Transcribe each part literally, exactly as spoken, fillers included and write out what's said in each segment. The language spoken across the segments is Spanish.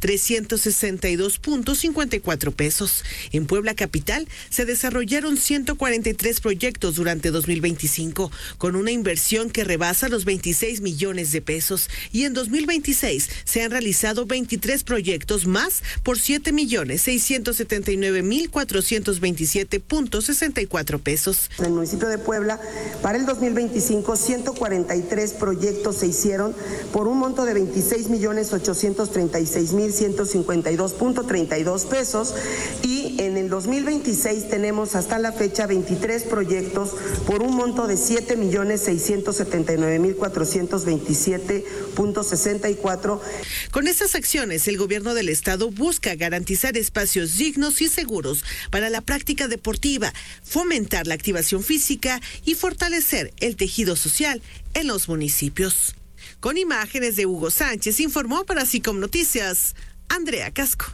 trescientos sesenta y dos punto cincuenta y cuatro pesos. En Puebla capital se desarrollaron ciento cuarenta y tres proyectos durante dos mil veinticinco, con una inversión que rebasa los veintiséis millones de pesos, y en dos mil veintiséis se han realizado veintitrés proyectos más por siete millones seiscientos setenta y nueve mil cuatrocientos veintisiete punto sesenta y cuatro pesos. En el municipio de Puebla, para el dos mil veinticinco, ciento cuarenta y tres proyectos se hicieron por un monto de veintiséis millones ochocientos treinta y seis mil ciento cincuenta y dos punto treinta y dos pesos, y en el dos mil veintiséis tenemos hasta la fecha veintitrés proyectos por un monto de siete millones seiscientos setenta y nueve mil cuatrocientos veintisiete punto sesenta y cuatro. Con estas acciones, el gobierno del estado busca garantizar espacios dignos y seguros para la práctica deportiva, fomentar la activación física y fortalecer el tejido social en los municipios. Con imágenes de Hugo Sánchez, informó para SICOM Noticias, Andrea Casco.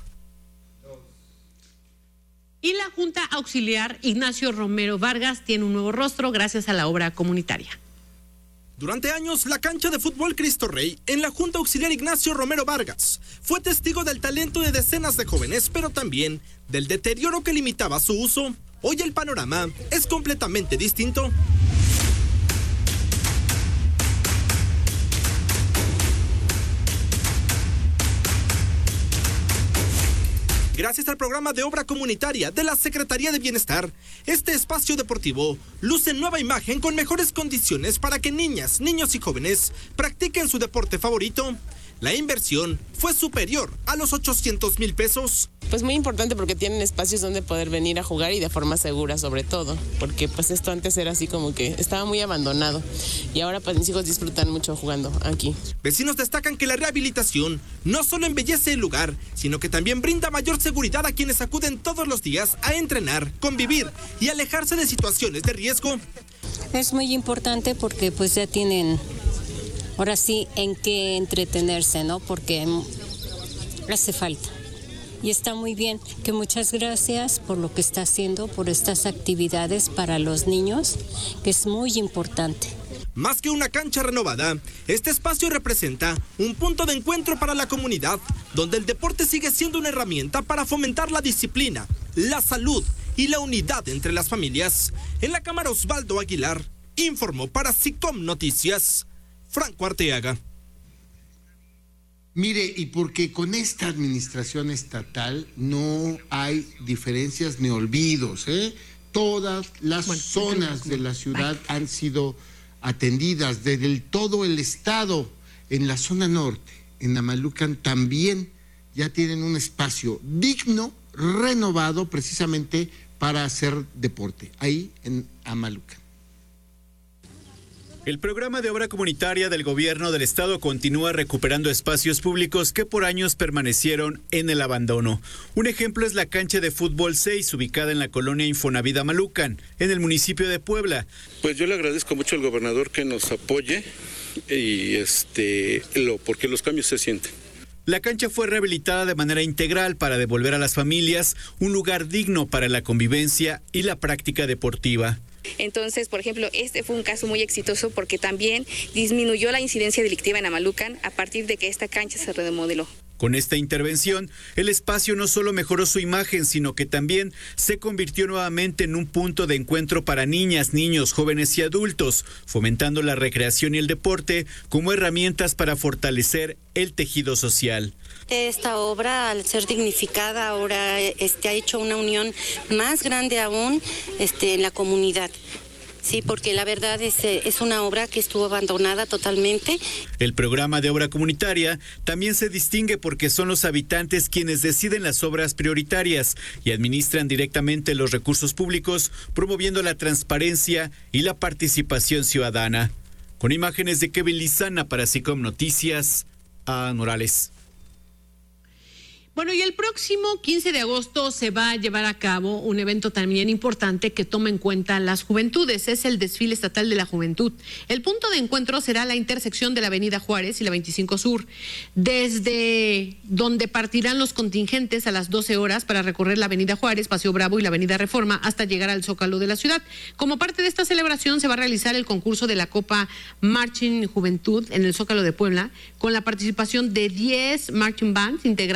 Y la Junta Auxiliar Ignacio Romero Vargas tiene un nuevo rostro gracias a la obra comunitaria. Durante años, la cancha de fútbol Cristo Rey en la Junta Auxiliar Ignacio Romero Vargas fue testigo del talento de decenas de jóvenes, pero también del deterioro que limitaba su uso. Hoy el panorama es completamente distinto. Gracias al programa de obra comunitaria de la Secretaría de Bienestar, este espacio deportivo luce nueva imagen con mejores condiciones para que niñas, niños y jóvenes practiquen su deporte favorito. La inversión fue superior a los ochocientos mil pesos. Pues muy importante porque tienen espacios donde poder venir a jugar y de forma segura sobre todo, porque pues esto antes era así como que estaba muy abandonado y ahora pues mis hijos disfrutan mucho jugando aquí. Vecinos destacan que la rehabilitación no solo embellece el lugar, sino que también brinda mayor seguridad a quienes acuden todos los días a entrenar, convivir y alejarse de situaciones de riesgo. Es muy importante porque pues ya tienen ahora sí en qué entretenerse, ¿no? Porque hace falta. Y está muy bien, que muchas gracias por lo que está haciendo, por estas actividades para los niños, que es muy importante. Más que una cancha renovada, este espacio representa un punto de encuentro para la comunidad, donde el deporte sigue siendo una herramienta para fomentar la disciplina, la salud y la unidad entre las familias. En la Cámara, Osvaldo Aguilar informó para SICOM Noticias, Franco Arteaga. Mire, y porque con esta administración estatal no hay diferencias ni olvidos, ¿eh? Todas las bueno, zonas de la ciudad Ay. han sido atendidas, desde el, todo el estado. En la zona norte, en Amalucan, también ya tienen un espacio digno, renovado precisamente para hacer deporte, ahí en Amalucan. El programa de obra comunitaria del gobierno del estado continúa recuperando espacios públicos que por años permanecieron en el abandono. Un ejemplo es la cancha de fútbol seis, ubicada en la colonia Infonavida Amalucan, en el municipio de Puebla. Pues yo le agradezco mucho al gobernador que nos apoye y este lo porque los cambios se sienten. La cancha fue rehabilitada de manera integral para devolver a las familias un lugar digno para la convivencia y la práctica deportiva. Entonces, por ejemplo, este fue un caso muy exitoso porque también disminuyó la incidencia delictiva en Amalucan a partir de que esta cancha se remodeló. Con esta intervención, el espacio no solo mejoró su imagen, sino que también se convirtió nuevamente en un punto de encuentro para niñas, niños, jóvenes y adultos, fomentando la recreación y el deporte como herramientas para fortalecer el tejido social. Esta obra, al ser dignificada, ahora este, ha hecho una unión más grande aún este, en la comunidad. Sí, porque la verdad es, es una obra que estuvo abandonada totalmente. El programa de obra comunitaria también se distingue porque son los habitantes quienes deciden las obras prioritarias y administran directamente los recursos públicos, promoviendo la transparencia y la participación ciudadana. Con imágenes de Kevin Lizana para SICOM Noticias, a Morales. Bueno, y el próximo quince de agosto se va a llevar a cabo un evento también importante que toma en cuenta las juventudes. Es el Desfile Estatal de la Juventud. El punto de encuentro será la intersección de la Avenida Juárez y la veinticinco Sur, desde donde partirán los contingentes a las doce horas para recorrer la Avenida Juárez, Paseo Bravo y la Avenida Reforma hasta llegar al Zócalo de la ciudad. Como parte de esta celebración se va a realizar el concurso de la Copa Marching Juventud en el Zócalo de Puebla, con la participación de diez marching bands integradas